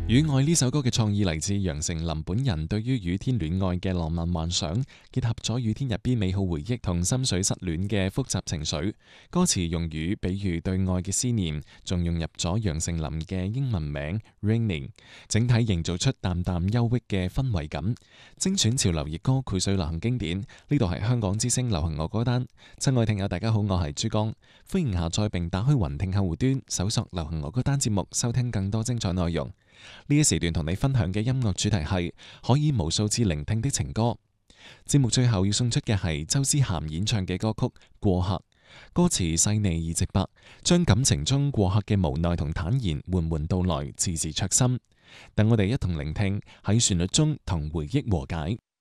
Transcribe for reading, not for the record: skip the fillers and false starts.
雨愛呢首歌嘅創意嚟自楊丞琳本人對於雨天戀愛嘅浪漫幻想，結合咗雨天入邊美好回憶同心水失戀嘅複雜情緒。歌詞用雨比喻對愛嘅思念，仲用入咗楊丞琳嘅英文名 Raining， 整體營造出淡淡憂鬱嘅氛圍感。精選潮流熱歌膾炙流行經典，呢度係香港之聲流行樂歌單。親愛聽友大家好，我係珠江，歡迎下載並打開雲聽客戶端，搜索流行樂歌單節目，收聽更多精彩內容。呢一時段同你分享嘅音樂主題係可以無數次聆聽的情歌。節目最後要送出嘅係周思涵演唱嘅歌曲《過客》，歌詞細膩而直白，將感情中過客嘅無奈同坦然緩緩道來，字字灼心。等我哋一同聆聽，喺旋律中同回憶和解。